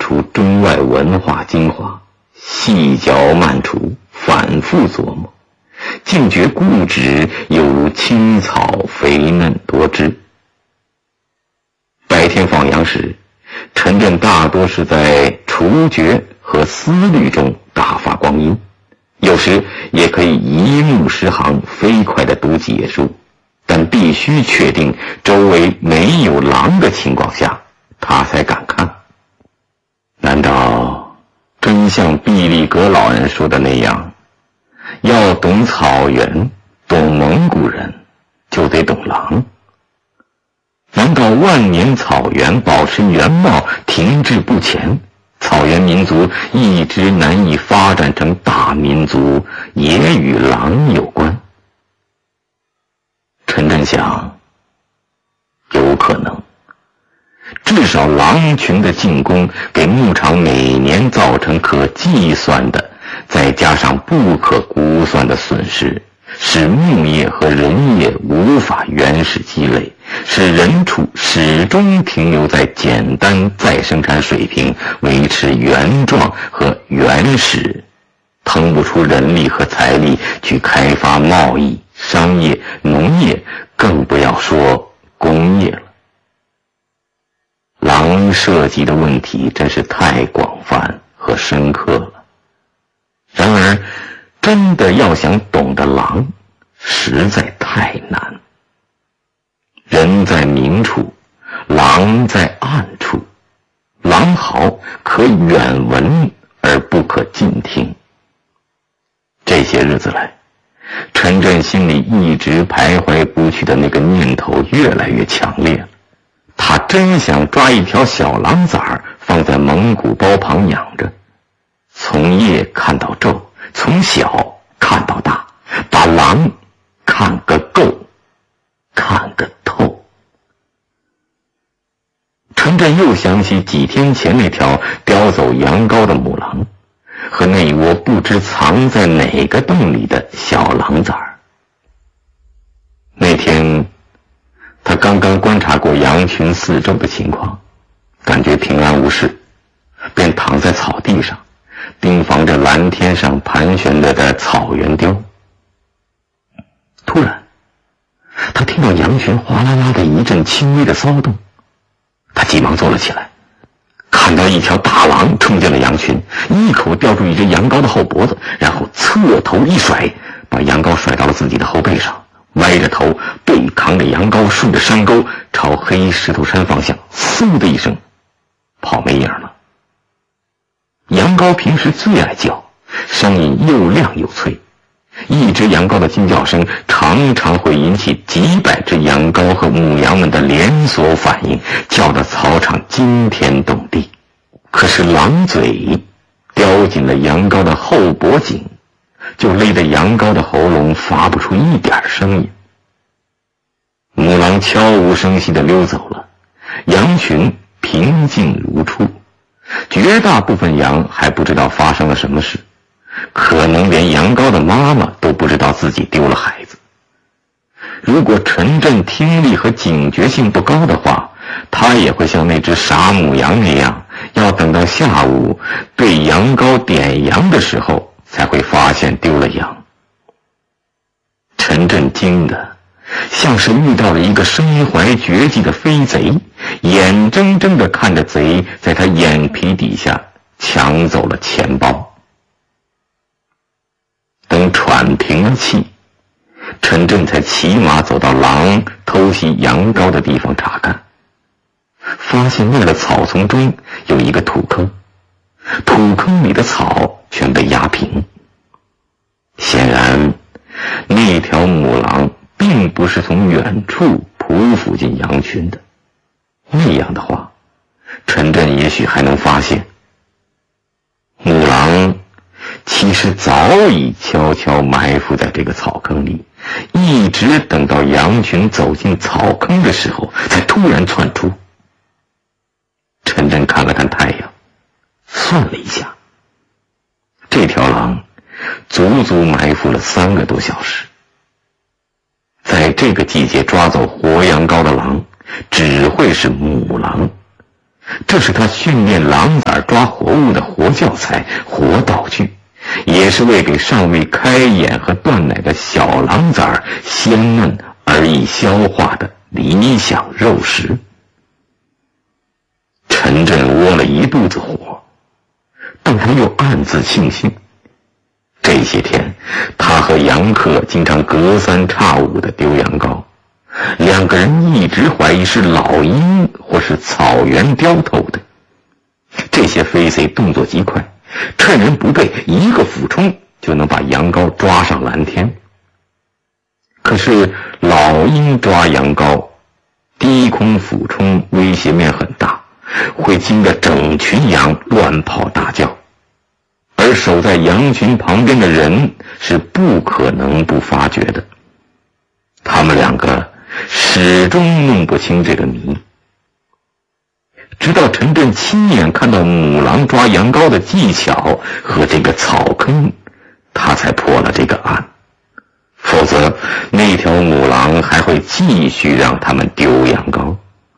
出中外文化精华，细嚼慢刍，反复琢磨，竟觉固执犹如青草肥嫩多汁。白天放羊时，陈震大多是在除觉和思虑中打发光阴，有时也可以一目十行飞快地读几页书，但必须确定周围没有狼的情况下，他才敢看。难道真像毕力格老人说的那样，要懂草原，懂蒙古人，就得懂狼？难道万年草原保持原貌，停滞不前，草原民族一直难以发展成大民族，也与狼有关？陈震想，有可能。至少狼群的进攻给牧场每年造成可计算的，再加上不可估算的损失，使牧业和人业无法原始积累，使人畜始终停留在简单再生产水平，维持原状和原始，腾不出人力和财力去开发贸易、商业、农业，更不要说工业了。狼涉及的问题真是太广泛和深刻了。然而，真的要想懂得狼，实在太难。人在明处，狼在暗处，狼嚎可远闻而不可近听。这些日子来，陈震心里一直徘徊不去的那个念头越来越强烈了。他真想抓一条小狼崽儿放在蒙古包旁养着，从夜看到昼，从小看到大，把狼看个够，看个透。陈震又想起几天前那条叼走羊羔的母狼，和那一窝不知藏在哪个洞里的小狼崽儿。那天他刚刚观察过羊群四周的情况，感觉平安无事，便躺在草地上，盯防着蓝天上盘旋着的草原雕。突然，他听到羊群哗啦啦的一阵轻微的骚动，他急忙坐了起来，看到一条大狼冲进了羊群，一口叼住一只羊羔的后脖子，然后侧头一甩，把羊羔甩到了自己的后背上，歪着头，背扛着羊羔，顺着山沟朝黑石头山方向嗖的一声跑没影了。羊羔平时最爱叫，声音又亮又脆，一只羊羔的惊叫声常常会引起几百只羊羔和母羊们的连锁反应，叫得草场惊天动地。可是狼嘴叼紧了羊羔的后脖颈，就勒得羊羔的喉咙发不出一点声音。母狼悄无声息地溜走了，羊群平静如初，绝大部分羊还不知道发生了什么事，可能连羊羔的妈妈都不知道自己丢了孩子。如果陈震听力和警觉性不高的话，他也会像那只傻母羊那样，要等到下午对羊羔点羊的时候才会发现丢了羊。陈震惊得像是遇到了一个身怀绝技的飞贼，眼睁睁地看着贼在他眼皮底下抢走了钱包。等喘平了气，陈震才骑马走到狼偷袭羊羔的地方查看，发现那儿的草丛中有一个土坑，土坑里的草全被压平。显然，那条母狼并不是从远处匍匐进羊群的，那样的话，陈震也许还能发现，母狼其实早已悄悄埋伏在这个草坑里，一直等到羊群走进草坑的时候才突然窜出。陈震看了看太阳，算了一下，这条狼足足埋伏了3个多小时。在这个季节抓走活羊羔的狼只会是母狼， 这是他训练狼崽抓活物的活教材、活道具，也是为给尚未开眼和断奶的小狼崽鲜嫩而易消化的理想肉食。陈震窝了一肚子火，但他又暗自庆幸，这些天他和杨克经常隔三差五地丢羊羔，两个人一直怀疑是老鹰或是草原雕偷的。这些飞贼动作极快，趁人不备，一个俯冲就能把羊羔抓上蓝天。可是老鹰抓羊羔，低空俯冲威胁面很大，会惊得整群羊乱跑大叫，而守在羊群旁边的人是不可能不发觉的。他们两个始终弄不清这个谜，直到陈震亲眼看到母狼抓羊羔的技巧和这个草坑，他才破了这个案。否则那条母狼还会继续让他们丢羊羔。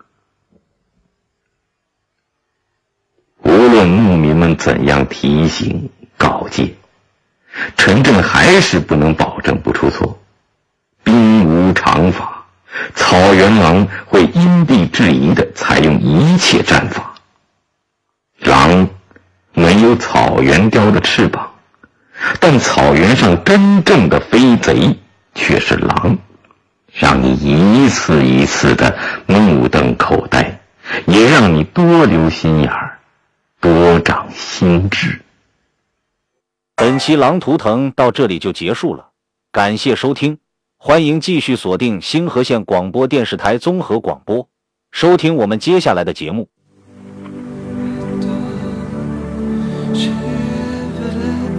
无论牧民们怎样提醒告诫，陈震还是不能保证不出错。兵无常法，草原狼会因地制宜地采用一切战法。狼没有草原雕的翅膀，但草原上真正的飞贼却是狼，让你一次一次的目瞪口呆，也让你多留心眼儿，多长心智。 本期狼图腾到这里就结束了，感谢收听，欢迎继续锁定星河县广播电视台综合广播，收听我们接下来的节目。